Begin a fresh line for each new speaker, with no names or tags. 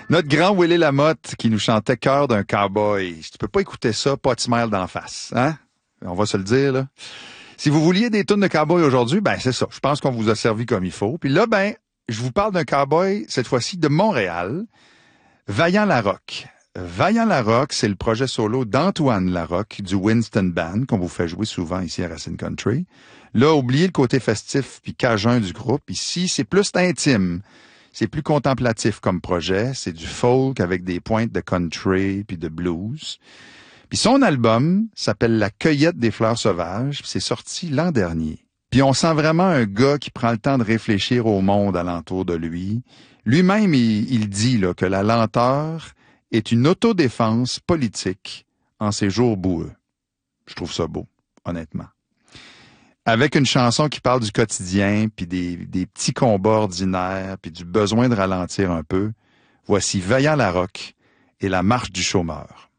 Notre grand Willy Lamotte qui nous chantait Cœur d'un cowboy. Tu peux pas écouter ça, pas de smile d'en face, hein? On va se le dire, là. Si vous vouliez des tunes de cowboy aujourd'hui, ben c'est ça. Je pense qu'on vous a servi comme il faut. Puis là, ben, je vous parle d'un cowboy, cette fois-ci de Montréal, Vaillant Larocque. Vaillant Larocque, c'est le projet solo d'Antoine Larocque du Winston Band, qu'on vous fait jouer souvent ici à Racine Country. Là, oubliez le côté festif puis cajun du groupe. Ici, c'est plus intime. C'est plus contemplatif comme projet. C'est du folk avec des pointes de country puis de blues. Puis son album s'appelle La Cueillette des fleurs sauvages. C'est sorti l'an dernier. Puis on sent vraiment un gars qui prend le temps de réfléchir au monde alentour de lui. Lui-même, il dit là, que la lenteur est une autodéfense politique en ces jours boueux. Je trouve ça beau, honnêtement. Avec une chanson qui parle du quotidien, puis des petits combats ordinaires, puis du besoin de ralentir un peu, voici Vaillant Larocque et la marche du chômeur.